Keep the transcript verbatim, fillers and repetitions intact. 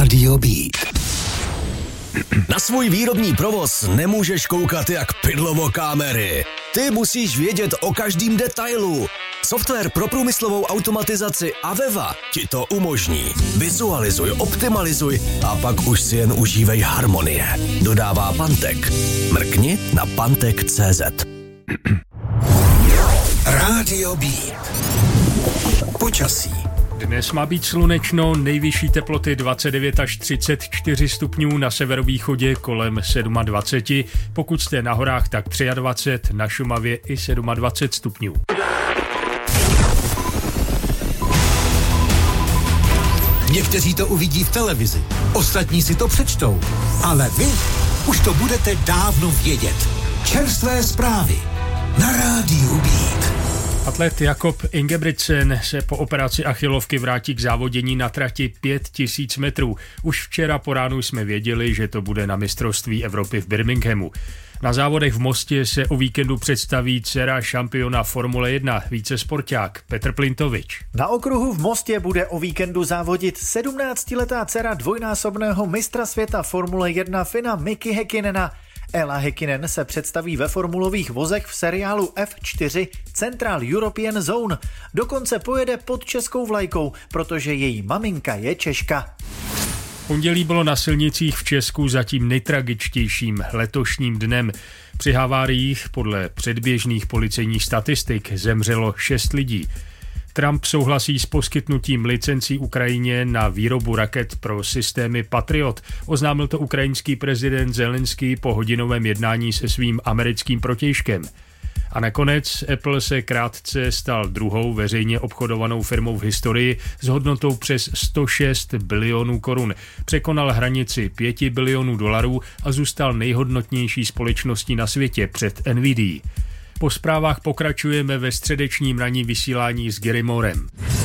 Rádio Beat. Na svůj výrobní provoz nemůžeš koukat jak pydlovo kamery. Ty musíš vědět o každém detailu. Software pro průmyslovou automatizaci Aveva ti to umožní. Vizualizuj, optimalizuj a pak už si jen užívej harmonie. Dodává Pantek. Mrkni na pantek tečka cé zet. Rádio Beat. Počasí. Dnes má být slunečno, nejvyšší teploty dvacet devět až třicet čtyři stupňů, na severovýchodě kolem dvacet sedm, pokud jste na horách, tak dvacet tři, na Šumavě i dvacet sedm stupňů. Někteří to uvidí v televizi, ostatní si to přečtou, ale vy už to budete dávno vědět. Čerstvé zprávy na Rádiu Beat. Atlet Jakob Ingebrigtsen se po operaci achilovky vrátí k závodění na trati pět tisíc metrů. Už včera po ránu jsme věděli, že to bude na mistrovství Evropy v Birminghamu. Na závodech v Mostě se o víkendu představí dcera šampiona Formule jedna, vícesporták Petr Plintovič. Na okruhu v Mostě bude o víkendu závodit sedmnáctiletá dcera dvojnásobného mistra světa Formule jedna Finna Miki Häkkinena. Ela Häkkinen se představí ve formulových vozech v seriálu F čtyři Central European Zone. Dokonce pojede pod českou vlajkou, protože její maminka je Češka. Pondělí bylo na silnicích v Česku zatím nejtragičtějším letošním dnem. Při haváriích podle předběžných policejních statistik zemřelo šest lidí. Trump souhlasí s poskytnutím licencí Ukrajině na výrobu raket pro systémy Patriot. Oznámil to ukrajinský prezident Zelenský po hodinovém jednání se svým americkým protějškem. A nakonec Apple se krátce stal druhou veřejně obchodovanou firmou v historii s hodnotou přes sto šest bilionů korun. Překonal hranici pět bilionů dolarů a zůstal nejhodnotnější společností na světě před Nvidií. Po zprávách pokračujeme ve středečním ranní vysílání s Gary Moorem.